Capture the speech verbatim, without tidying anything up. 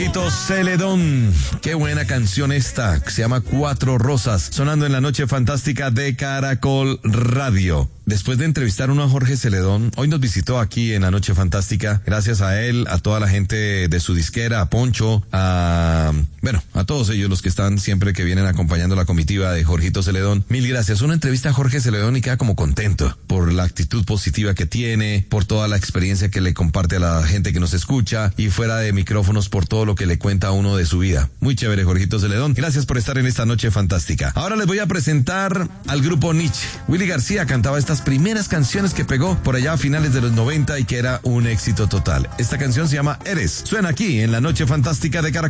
Jorgito Celedón, qué buena canción esta, se llama Cuatro Rosas, sonando en la noche fantástica de Caracol Radio. Después de entrevistar uno a Jorge Celedón, hoy nos visitó aquí en la noche fantástica. Gracias a él, a toda la gente de su disquera, a Poncho, a, bueno, a todos ellos los que están siempre que vienen acompañando la comitiva de Jorgito Celedón. Mil gracias. Una entrevista a Jorge Celedón y queda como contento por la actitud positiva que tiene, por toda la experiencia que le comparte a la gente que nos escucha y fuera de micrófonos por todo lo que le cuenta a uno de su vida. Muy chévere, Jorgito Celedón. Gracias por estar en esta noche fantástica. Ahora les voy a presentar al grupo Nietzsche. Willy García cantaba estas primeras canciones que pegó por allá a finales de los noventa y que era un éxito total. Esta canción se llama Eres. Suena aquí en la noche fantástica de Caracol.